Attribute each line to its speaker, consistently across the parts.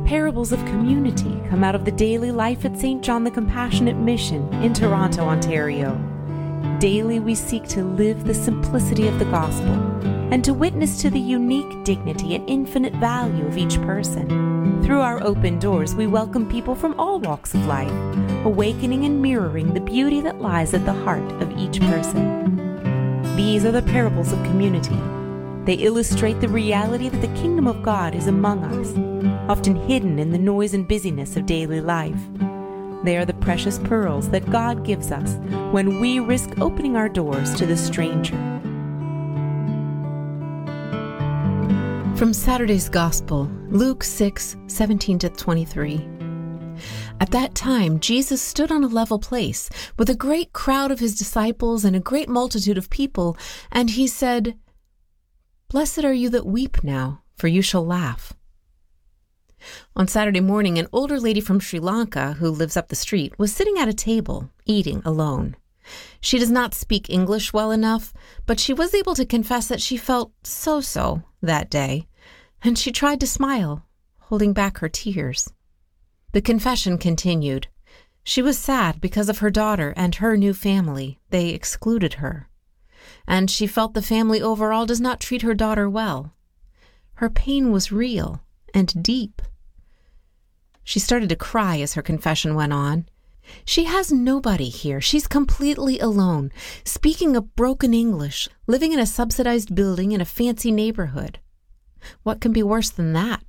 Speaker 1: Parables of community come out of the daily life at St. John the Compassionate Mission in Toronto, Ontario. Daily we seek to live the simplicity of the gospel and to witness to the unique dignity and infinite value of each person. Through our open doors, we welcome people from all walks of life, awakening and mirroring the beauty that lies at the heart of each person. These are the parables of community. They illustrate the reality that the kingdom of God is among us, often hidden in the noise and busyness of daily life. They are the precious pearls that God gives us when we risk opening our doors to the stranger. From Saturday's Gospel, Luke 6:17-23. At that time, Jesus stood on a level place with a great crowd of his disciples and a great multitude of people, and he said, "Blessed are you that weep now, for you shall laugh." On Saturday morning, an older lady from Sri Lanka who lives up the street was sitting at a table, eating alone. She does not speak English well enough, but she was able to confess that she felt so-so that day, and she tried to smile, holding back her tears. The confession continued. She was sad because of her daughter and her new family. They excluded her. And she felt the family overall does not treat her daughter well. Her pain was real and deep. She started to cry as her confession went on. She has nobody here. She's completely alone, speaking a broken English, living in a subsidized building in a fancy neighborhood. What can be worse than that?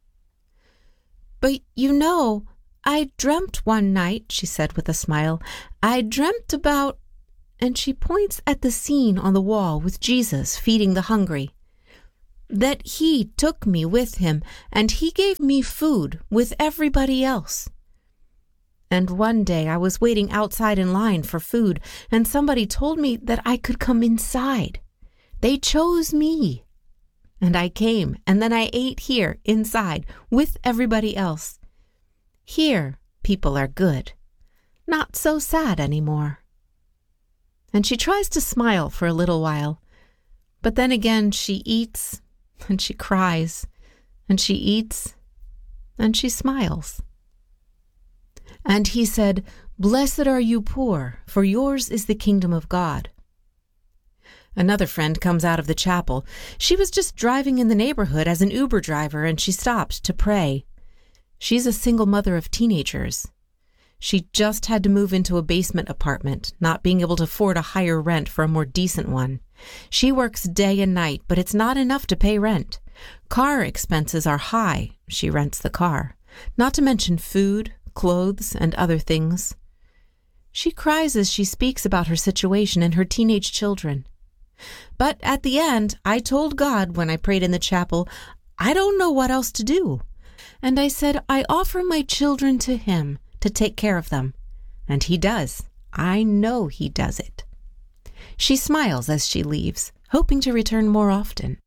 Speaker 1: "But you know, I dreamt one night," she said with a smile. "I dreamt about..." And she points at the scene on the wall with Jesus feeding the hungry. "That he took me with him, and he gave me food with everybody else. And one day I was waiting outside in line for food, and somebody told me that I could come inside. They chose me. And I came, and then I ate here, inside, with everybody else. Here, people are good. Not so sad anymore." And she tries to smile for a little while, but then again she eats, and she cries, and she eats, and she smiles. And he said, "Blessed are you poor, for yours is the kingdom of God." Another friend comes out of the chapel. She was just driving in the neighborhood as an Uber driver, and she stopped to pray. She's a single mother of teenagers. She just had to move into a basement apartment, not being able to afford a higher rent for a more decent one. She works day and night, but it's not enough to pay rent. Car expenses are high. She rents the car. Not to mention food, clothes, and other things. She cries as she speaks about her situation and her teenage children. But at the end, I told God when I prayed in the chapel, I don't know what else to do. And I said, I offer my children to him to take care of them. And he does. I know he does it. She smiles as she leaves, hoping to return more often.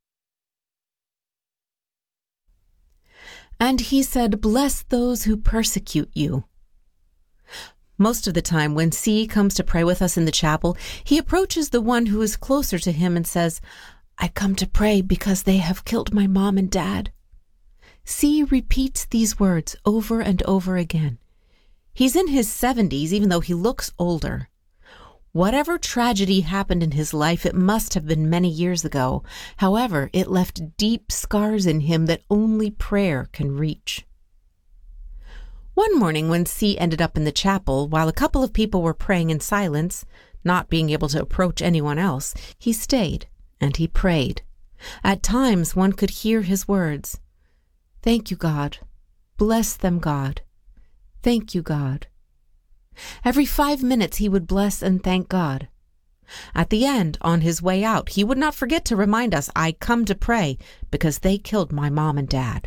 Speaker 1: And he said, "Bless those who persecute you." Most of the time, when C comes to pray with us in the chapel, he approaches the one who is closer to him and says, "I come to pray because they have killed my mom and dad." C repeats these words over and over again. He's in his 70s, even though he looks older. Whatever tragedy happened in his life, it must have been many years ago. However, it left deep scars in him that only prayer can reach. One morning when C ended up in the chapel, while a couple of people were praying in silence, not being able to approach anyone else, he stayed and he prayed. At times one could hear his words, "Thank you, God. Bless them, God. Thank you, God." Every 5 minutes he would bless and thank God. At the end, on his way out, he would not forget to remind us, "I come to pray because they killed my mom and dad."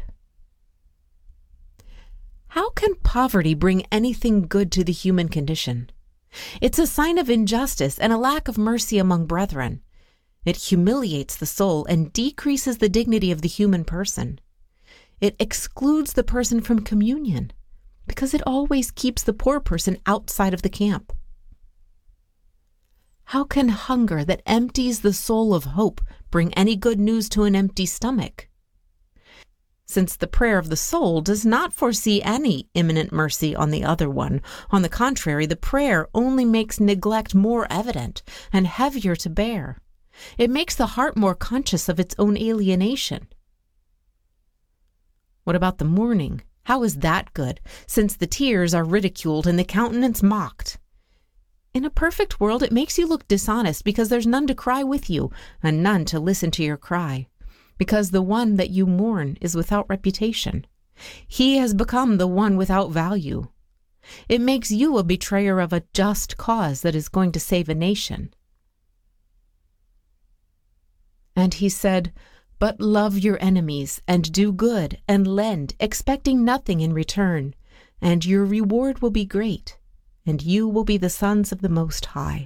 Speaker 1: How can poverty bring anything good to the human condition? It's a sign of injustice and a lack of mercy among brethren. It humiliates the soul and decreases the dignity of the human person. It excludes the person from communion, because it always keeps the poor person outside of the camp. How can hunger that empties the soul of hope bring any good news to an empty stomach? since the prayer of the soul does not foresee any imminent mercy on the other one. On the contrary, the prayer only makes neglect more evident and heavier to bear. It makes the heart more conscious of its own alienation. What about the mourning? How is that good, since the tears are ridiculed and the countenance mocked? In a perfect world, it makes you look dishonest because there's none to cry with you and none to listen to your cry, because the one that you mourn is without reputation. He has become the one without value. It makes you a betrayer of a just cause that is going to save a nation. And he said, "But love your enemies, and do good, and lend, expecting nothing in return, and your reward will be great, and you will be the sons of the Most High."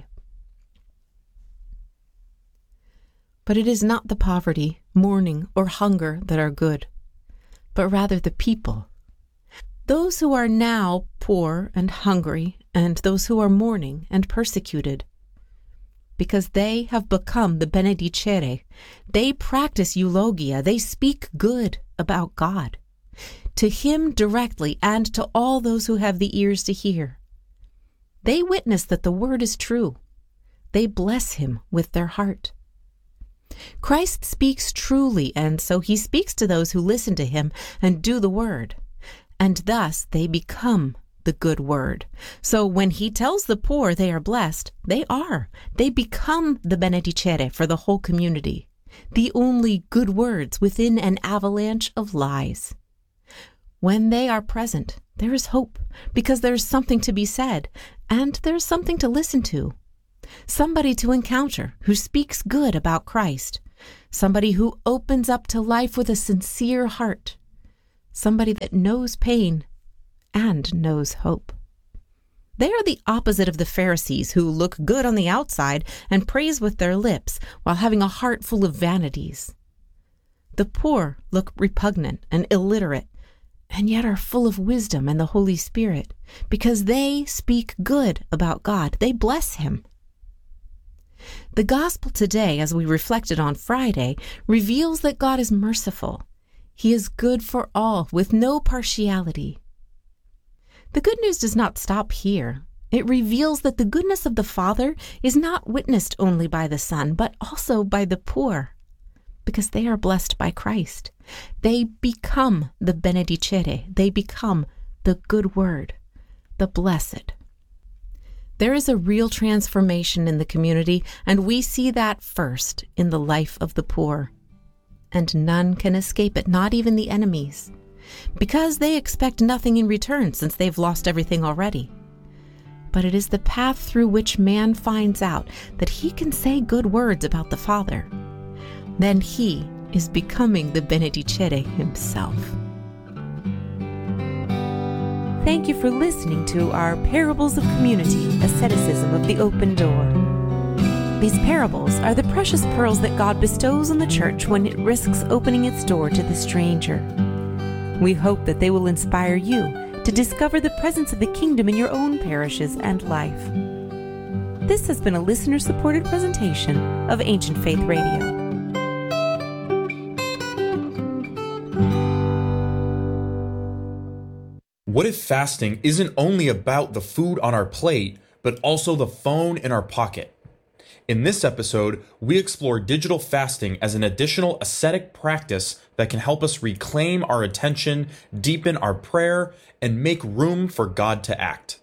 Speaker 1: But it is not the poverty, mourning, or hunger that are good, but rather the people. Those who are now poor and hungry, and those who are mourning and persecuted, because they have become the benedicere. They practice eulogia. They speak good about God, to him directly and to all those who have the ears to hear. They witness that the word is true. They bless him with their heart. Christ speaks truly, and so he speaks to those who listen to him and do the word, and thus they become the good word. So when he tells the poor they are blessed, they are. They become the benedicere for the whole community, the only good words within an avalanche of lies. When they are present, there is hope, because there is something to be said, and there is something to listen to. Somebody to encounter who speaks good about Christ. Somebody who opens up to life with a sincere heart. Somebody that knows pain and knows hope. They are the opposite of the Pharisees, who look good on the outside and praise with their lips while having a heart full of vanities. The poor look repugnant and illiterate, and yet are full of wisdom and the Holy Spirit, because they speak good about God. They bless him. The gospel today, as we reflected on Friday, reveals that God is merciful. He is good for all, with no partiality. The good news does not stop here. It reveals that the goodness of the Father is not witnessed only by the Son, but also by the poor, because they are blessed by Christ. They become the benedicere. They become the good word, the blessed. There is a real transformation in the community, and we see that first in the life of the poor. And none can escape it, not even the enemies, because they expect nothing in return since they've lost everything already. But it is the path through which man finds out that he can say good words about the Father. Then he is becoming the benedicere himself. Thank you for listening to our Parables of Community, Asceticism of the Open Door. These parables are the precious pearls that God bestows on the church when it risks opening its door to the stranger. We hope that they will inspire you to discover the presence of the kingdom in your own parishes and life. This has been a listener-supported presentation of Ancient Faith Radio.
Speaker 2: What if fasting isn't only about the food on our plate, but also the phone in our pocket? In this episode, we explore digital fasting as an additional ascetic practice that can help us reclaim our attention, deepen our prayer, and make room for God to act.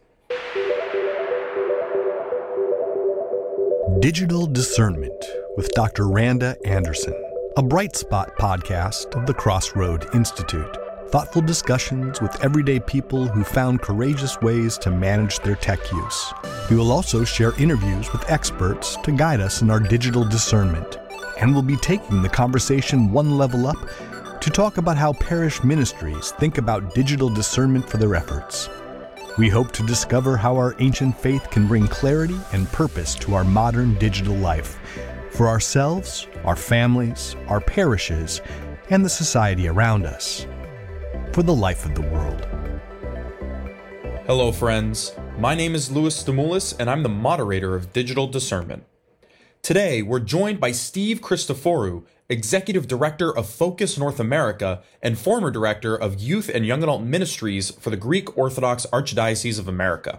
Speaker 3: Digital Discernment with Dr. Randa Anderson, a Bright Spot podcast of the Crossroad Institute. Thoughtful discussions with everyday people who found courageous ways to manage their tech use. We will also share interviews with experts to guide us in our digital discernment. And we'll be taking the conversation one level up to talk about how parish ministries think about digital discernment for their efforts. We hope to discover how our ancient faith can bring clarity and purpose to our modern digital life, for ourselves, our families, our parishes, and the society around us. For the life of the world.
Speaker 2: Hello, friends. My name is Louis Stamoulis, and I'm the moderator of Digital Discernment. Today, we're joined by Steve Christoforou, Executive Director of Focus North America and former Director of Youth and Young Adult Ministries for the Greek Orthodox Archdiocese of America.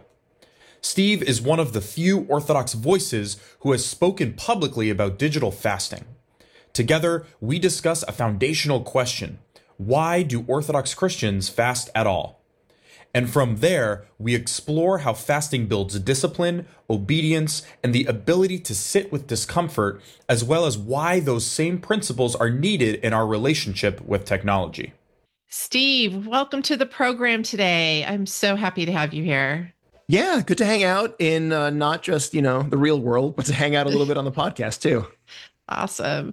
Speaker 2: Steve is one of the few Orthodox voices who has spoken publicly about digital fasting. Together, we discuss a foundational question: why do Orthodox Christians fast at all? And from there, we explore how fasting builds discipline, obedience, and the ability to sit with discomfort, as well as why those same principles are needed in our relationship with technology.
Speaker 4: Steve, welcome to the program today. I'm so happy to have you here.
Speaker 5: Yeah, good to hang out in not just, the real world, but to hang out a little bit on the podcast too.
Speaker 4: Awesome.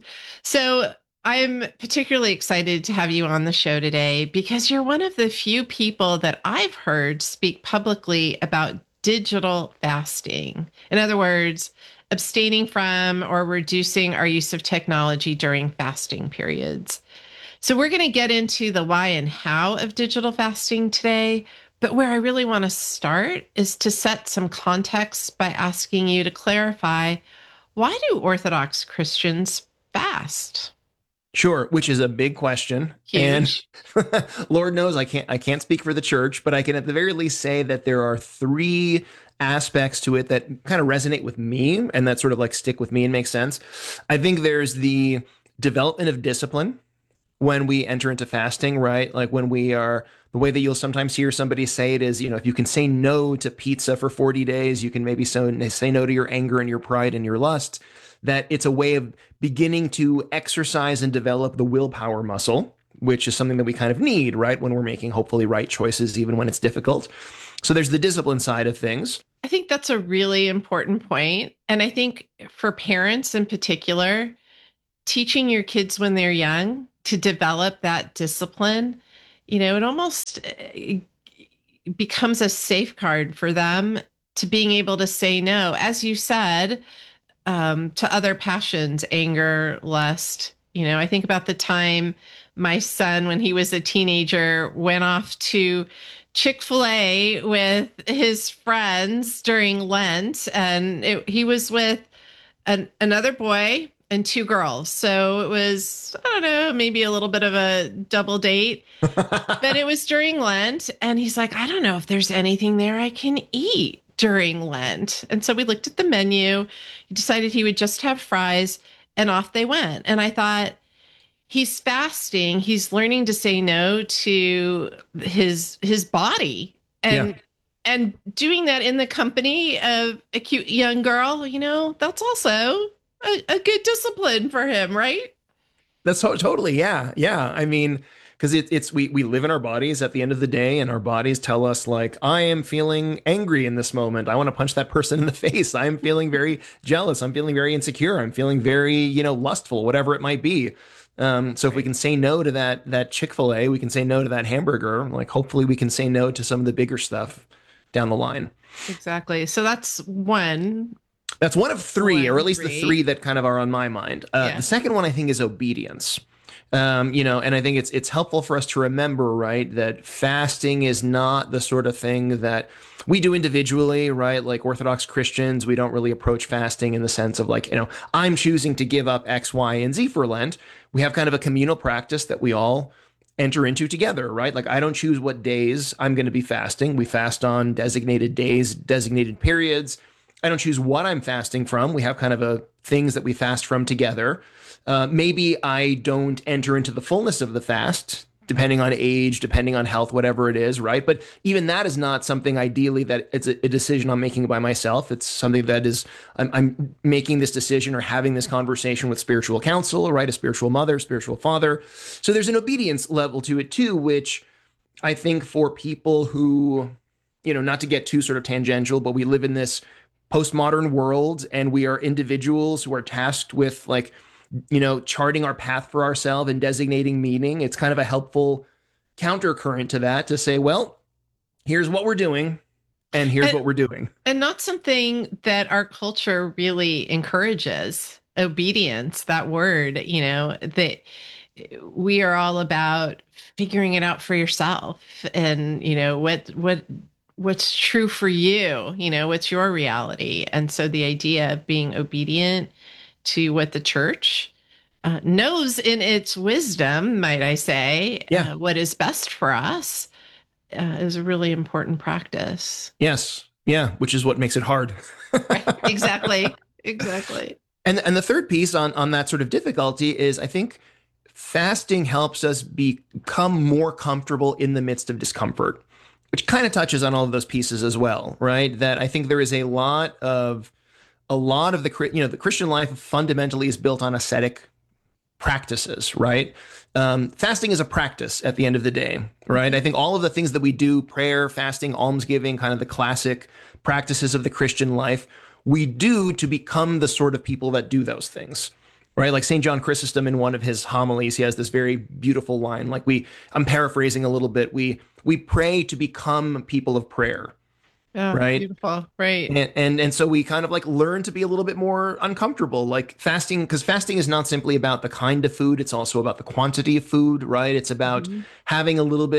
Speaker 4: So I'm particularly excited to have you on the show today because you're one of the few people that I've heard speak publicly about digital fasting. In other words, abstaining from or reducing our use of technology during fasting periods. So we're going to get into the why and how of digital fasting today. But where I really want to start is to set some context by asking you to clarify, why do Orthodox Christians fast?
Speaker 5: Sure, which is a big question.
Speaker 4: Huge.
Speaker 5: And Lord knows I can't speak for the church, but I can at the very least say that there are three aspects to it that kind of resonate with me and that sort of like stick with me and make sense. I think there's the development of discipline when we enter into fasting, right? Like when we are, the way that you'll sometimes hear somebody say it is, if you can say no to pizza for 40 days, you can maybe say no to your anger and your pride and your lust. That it's a way of beginning to exercise and develop the willpower muscle, which is something that we kind of need, right? When we're making hopefully right choices, even when it's difficult. So there's the discipline side of things.
Speaker 4: I think that's a really important point. And I think for parents in particular, teaching your kids when they're young to develop that discipline, it almost becomes a safeguard for them to being able to say no, as you said, to other passions, anger, lust. I think about the time my son, when he was a teenager, went off to Chick-fil-A with his friends during Lent, and he was with another boy and two girls. So it was, I don't know, maybe a little bit of a double date, but it was during Lent. And he's like, I don't know if there's anything there I can eat during Lent. And so we looked at the menu. He decided he would just have fries, and off they went. And I thought, he's fasting. He's learning to say no to his body, and doing that in the company of a cute young girl, that's also a good discipline for him, right?
Speaker 5: That's totally. Yeah. Yeah. I mean, because we live in our bodies at the end of the day, and our bodies tell us like, I am feeling angry in this moment. I want to punch that person in the face. I'm feeling very jealous. I'm feeling very insecure. I'm feeling very, lustful, whatever it might be. So if we can say no to that Chick-fil-A, we can say no to that hamburger. Like hopefully we can say no to some of the bigger stuff down the line.
Speaker 4: Exactly. So that's one.
Speaker 5: That's one of three, or at least the three that kind of are on my mind. The second one I think is obedience. And I think it's helpful for us to remember, right, that fasting is not the sort of thing that we do individually, right? Like Orthodox Christians, we don't really approach fasting in the sense of like, I'm choosing to give up X, Y, and Z for Lent. We have kind of a communal practice that we all enter into together, right? Like I don't choose what days I'm going to be fasting. We fast on designated days, designated periods. I don't choose what I'm fasting from. We have kind of things that we fast from together. Maybe I don't enter into the fullness of the fast, depending on age, depending on health, whatever it is, right? But even that is not something ideally that it's a decision I'm making by myself. It's something that is, I'm making this decision or having this conversation with spiritual counsel, right? A spiritual mother, spiritual father. So there's an obedience level to it too, which I think for people who, not to get too sort of tangential, but we live in this postmodern world and we are individuals who are tasked with like, charting our path for ourselves and designating meaning. It's kind of a helpful countercurrent to that to say, well, here's what we're doing and here's what we're doing.
Speaker 4: And not something that our culture really encourages, obedience, that word, that we are all about figuring it out for yourself and, what's true for you, what's your reality. And so the idea of being obedient to what the church knows in its wisdom, might I say, what is best for us is a really important practice.
Speaker 5: Yes. Yeah. Which is what makes it hard.
Speaker 4: Right. Exactly. Exactly.
Speaker 5: And the third piece on that sort of difficulty is, I think, fasting helps us become more comfortable in the midst of discomfort, which kind of touches on all of those pieces as well, right? That I think there is a lot of the Christian life fundamentally is built on ascetic practices, right? Fasting is a practice at the end of the day, right? I think all of the things that we do, prayer, fasting, almsgiving, kind of the classic practices of the Christian life, we do to become the sort of people that do those things, right? Like St. John Chrysostom in one of his homilies, he has this very beautiful line. Like I'm paraphrasing a little bit. We pray to become people of prayer.
Speaker 4: Yeah,
Speaker 5: right.
Speaker 4: Beautiful. Right.
Speaker 5: And so we kind of like learn to be a little bit more uncomfortable, like fasting, because fasting is not simply about the kind of food. It's also about the quantity of food, right? It's about having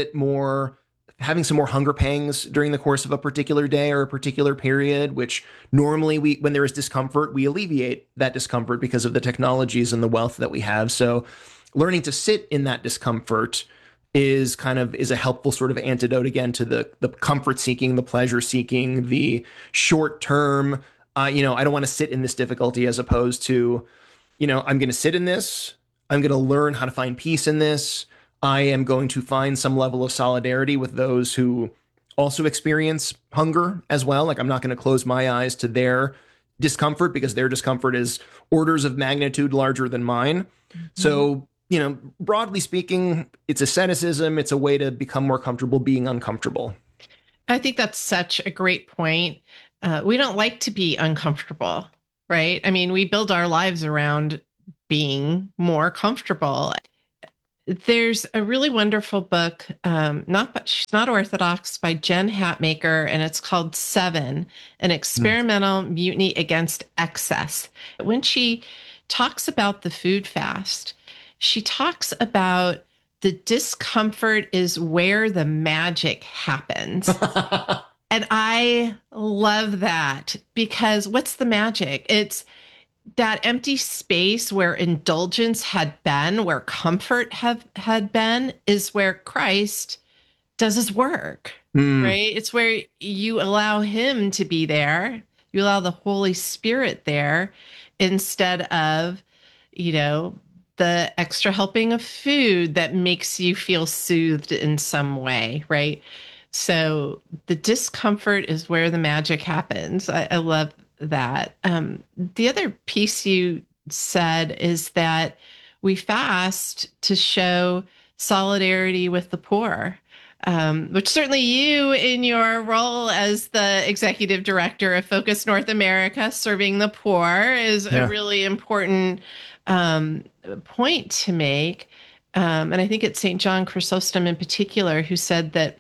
Speaker 5: some more hunger pangs during the course of a particular day or a particular period, which normally when there is discomfort, we alleviate that discomfort because of the technologies and the wealth that we have. So learning to sit in that discomfort is a helpful sort of antidote again to the comfort seeking, the pleasure seeking, the short term, I don't want to sit in this difficulty, as opposed to, I'm going to sit in this. I'm going to learn how to find peace in this. I am going to find some level of solidarity with those who also experience hunger as well. Like I'm not going to close my eyes to their discomfort because their discomfort is orders of magnitude larger than mine. Mm-hmm. So, broadly speaking, it's asceticism. It's a way to become more comfortable being uncomfortable.
Speaker 4: I think that's such a great point. We don't like to be uncomfortable, right? I mean, we build our lives around being more comfortable. There's a really wonderful book, she's not Orthodox, by Jen Hatmaker, and it's called Seven, an experimental mutiny against excess. When she talks about the food fast, she talks about the discomfort is where the magic happens. And I love that, because what's the magic? It's that empty space where indulgence had been, where comfort had been, is where Christ does his work, right? It's where you allow him to be there. You allow the Holy Spirit there instead of, the extra helping of food that makes you feel soothed in some way, right? So the discomfort is where the magic happens. I love that. The other piece you said is that we fast to show solidarity with the poor, which certainly you, in your role as the executive director of Focus North America, serving the poor, is a really important point to make. And I think it's St. John Chrysostom in particular who said that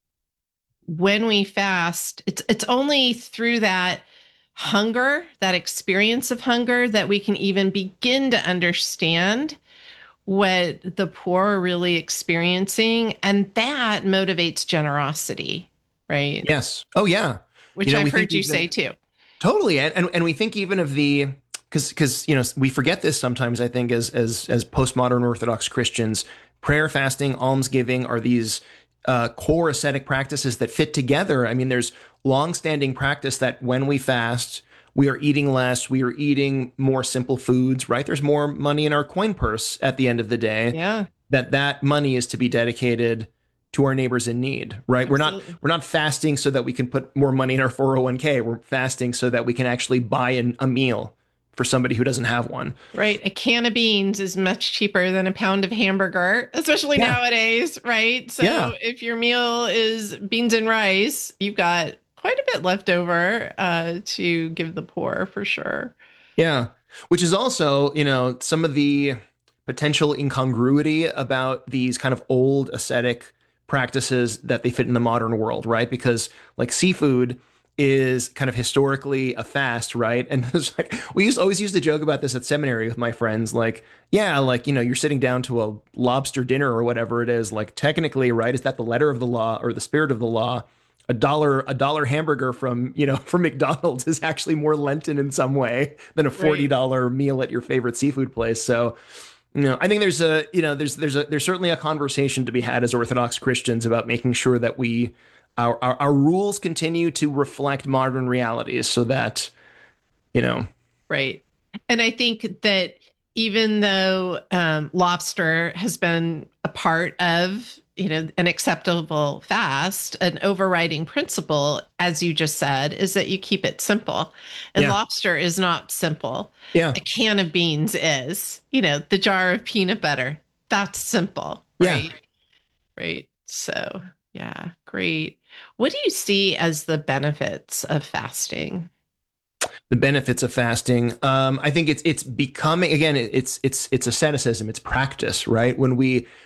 Speaker 4: when we fast, it's only through that hunger, that experience of hunger, that we can even begin to understand what the poor are really experiencing. And that motivates generosity, right?
Speaker 5: Yes. Oh, yeah.
Speaker 4: Which I've heard you say too.
Speaker 5: Totally. And we think even of because we forget this sometimes, I think, as postmodern Orthodox Christians, prayer, fasting, almsgiving are these core ascetic practices that fit together. I mean, there's longstanding practice that when we fast, we are eating less, we are eating more simple foods, right? There's more money in our coin purse at the end of the day.
Speaker 4: Yeah.
Speaker 5: That money is to be dedicated to our neighbors in need, right?
Speaker 4: Absolutely.
Speaker 5: We're not fasting so that we can put more money in our 401k. We're fasting so that we can actually buy a meal for somebody who doesn't have one.
Speaker 4: Right. A can of beans is much cheaper than a pound of hamburger, especially nowadays, right? So if your meal is beans and rice, you've got quite a bit left over to give the poor, for sure.
Speaker 5: Yeah. Which is also, some of the potential incongruity about these kind of old ascetic practices that they fit in the modern world, right? Because like seafood is kind of historically a fast, right? And it's like, always used to joke about this at seminary with my friends, like, you're sitting down to a lobster dinner or whatever it is, like technically, right? Is that the letter of the law or the spirit of the law? $1 hamburger from McDonald's is actually more Lenten in some way than a $40 meal at your favorite seafood place. So, I think there's certainly a conversation to be had as Orthodox Christians about making sure that our rules continue to reflect modern realities so that,
Speaker 4: Right. And I think that even though lobster has been a part of, an acceptable fast, an overriding principle, as you just said, is that you keep it simple. And lobster is not simple.
Speaker 5: Yeah.
Speaker 4: A can of beans is, the jar of peanut butter. That's simple. Right.
Speaker 5: Yeah.
Speaker 4: Right. So, yeah, great. What do you see as the benefits of fasting?
Speaker 5: The benefits of fasting. I think it's becoming, again, it's asceticism, it's practice, right? When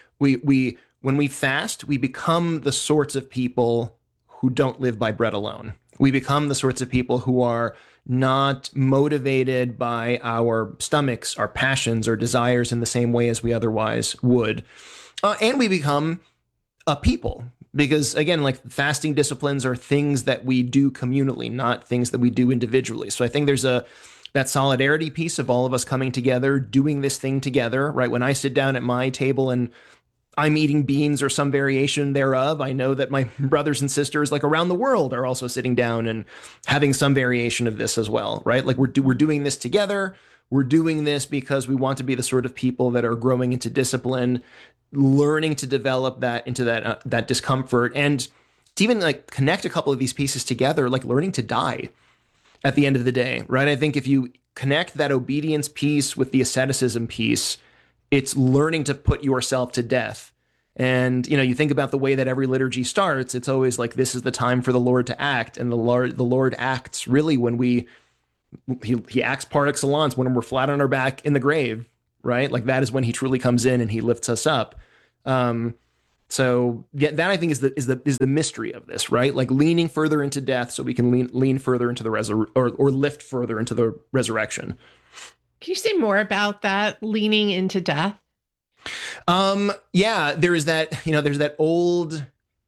Speaker 5: we fast, we become the sorts of people who don't live by bread alone. We become the sorts of people who are not motivated by our stomachs, our passions, our desires in the same way as we otherwise would. And we become a people. Because again, like fasting disciplines are things that we do communally, not things that we do individually. So I think there's that solidarity piece of all of us coming together, doing this thing together, right? When I sit down at my table and I'm eating beans or some variation thereof, I know that my brothers and sisters like around the world are also sitting down and having some variation of this as well, right? Like we're doing this together. We're doing this because we want to be the sort of people that are growing into discipline, learning to develop that into that discomfort, and to even like connect a couple of these pieces together, like learning to die at the end of the day, right? I think if you connect that obedience piece with the asceticism piece, it's learning to put yourself to death. And you think about the way that every liturgy starts, it's always like, this is the time for the Lord to act, and the Lord acts really when he acts par excellence when we're flat on our back in the grave. Right? Like that is when he truly comes in and he lifts us up. So yeah, that I think is the mystery of this, right? Like leaning further into death so we can lean further into the or lift further into the resurrection.
Speaker 4: Can you say more about that, leaning into death?
Speaker 5: Yeah, there's that old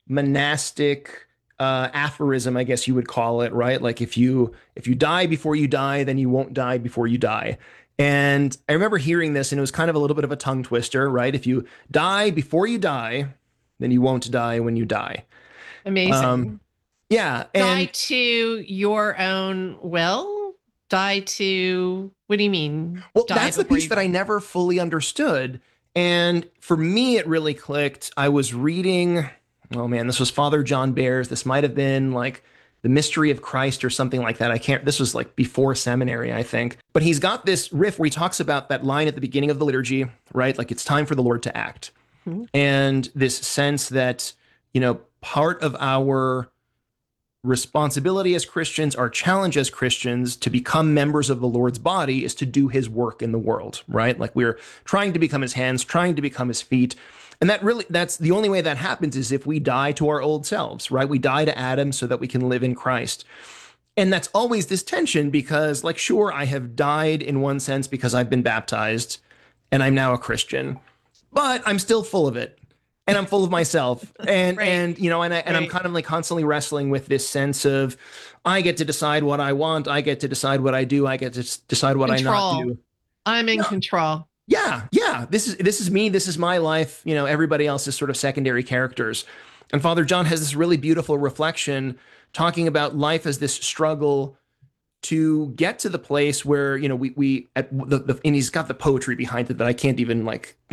Speaker 5: monastic aphorism, I guess you would call it, right? Like if you die before you die, then you won't die before you die. And I remember hearing this, and it was kind of a little bit of a tongue twister, right? If you die before you die, then you won't die when you die.
Speaker 4: Amazing.
Speaker 5: Yeah.
Speaker 4: Die to your own will? Die to, what do you mean?
Speaker 5: Well, that's the piece that I never fully understood. And for me, it really clicked. I was reading, oh man, this was Father John Bears. This might have been like The Mystery of Christ or something like that. This was like before seminary, I think. But he's got this riff where he talks about that line at the beginning of the liturgy, right? Like it's time for the Lord to act. Mm-hmm. And this sense that, part of our responsibility as Christians, our challenge as Christians to become members of the Lord's body is to do his work in the world, right? Like we're trying to become his hands, trying to become his feet. And that's the only way that happens is if we die to our old selves, right? We die to Adam so that we can live in Christ. And that's always this tension because, like, sure, I have died in one sense because I've been baptized and I'm now a Christian, but I'm still full of it. And I'm full of myself. And, right. and I'm kind of like constantly wrestling with this sense of I get to decide what I want. I get to decide what I do. I get to decide what I not do.
Speaker 4: I'm in control.
Speaker 5: Yeah. This is me. This is my life. Everybody else is sort of secondary characters. And Father John has this really beautiful reflection talking about life as this struggle to get to the place where, we at and he's got the poetry behind it that I can't even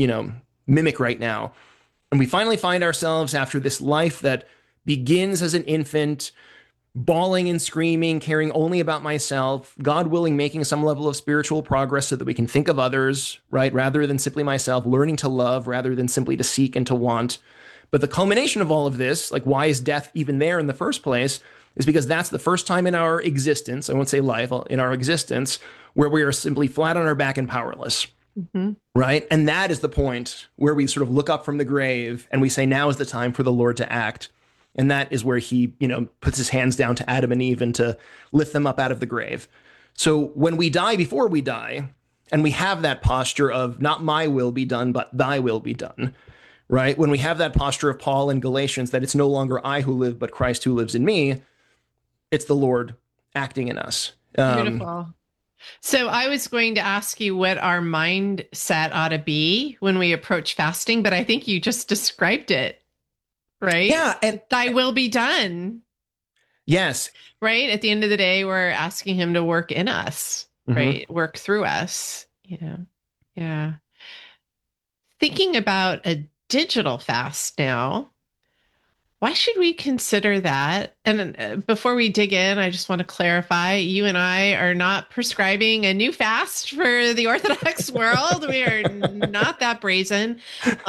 Speaker 5: mimic right now. And we finally find ourselves after this life that begins as an infant, bawling and screaming, caring only about myself, God willing, making some level of spiritual progress so that we can think of others, right? Rather than simply myself, learning to love rather than simply to seek and to want. But the culmination of all of this, like why is death even there in the first place, is because that's the first time in our existence, I won't say life, in our existence, where we are simply flat on our back and powerless. Mm-hmm. Right. And that is the point where we sort of look up from the grave and we say, now is the time for the Lord to act. And that is where he, puts his hands down to Adam and Eve and to lift them up out of the grave. So when we die before we die, and we have that posture of not my will be done, but thy will be done, right? When we have that posture of Paul in Galatians, that it's no longer I who live, but Christ who lives in me, it's the Lord acting in us.
Speaker 4: Beautiful. So I was going to ask you what our mindset ought to be when we approach fasting, but I think you just described it, right?
Speaker 5: Yeah. And
Speaker 4: thy will be done.
Speaker 5: Yes.
Speaker 4: Right. At the end of the day, we're asking him to work in us, right? Work through us, Yeah. Thinking about a digital fast now, why should we consider that? And before we dig in, I just want to clarify, you and I are not prescribing a new fast for the Orthodox world. We are not that brazen.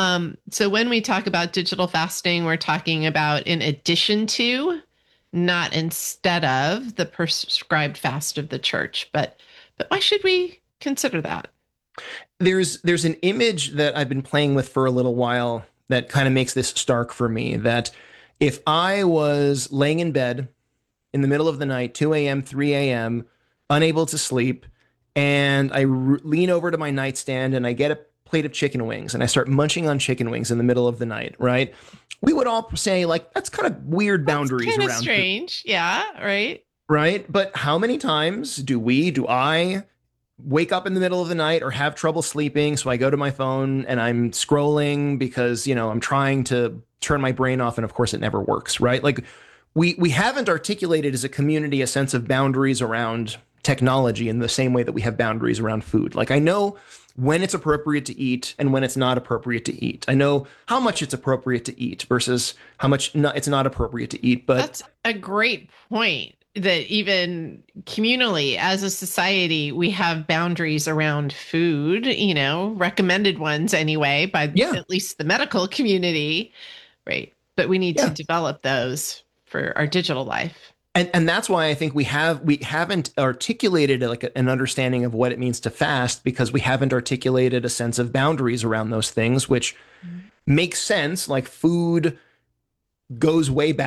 Speaker 4: So when we talk about digital fasting, we're talking about in addition to, not instead of the prescribed fast of the church. But why should we consider that?
Speaker 5: There's an image that I've been playing with for a little while that kind of makes this stark for me, that if I was laying in bed in the middle of the night, 2 a.m., 3 a.m., unable to sleep, and I lean over to my nightstand and I get a plate of chicken wings and I start munching on chicken wings in the middle of the night, right? We would all say, like, that's kind of weird boundaries
Speaker 4: kind of
Speaker 5: around
Speaker 4: strange. Food. Yeah, right.
Speaker 5: Right. But how many times do I wake up in the middle of the night or have trouble sleeping? So I go to my phone and I'm scrolling because, I'm trying to turn my brain off. And of course it never works, right? Like we haven't articulated as a community a sense of boundaries around technology in the same way that we have boundaries around food. Like I know when it's appropriate to eat and when it's not appropriate to eat. I know how much it's appropriate to eat versus how much it's not appropriate to eat. But
Speaker 4: that's a great point. That even communally as a society, we have boundaries around food, recommended ones anyway, by at least the medical community, right? But we need to develop those for our digital life.
Speaker 5: And that's why I think we haven't articulated like an understanding of what it means to fast, because we haven't articulated a sense of boundaries around those things, which makes sense. Like food goes way back.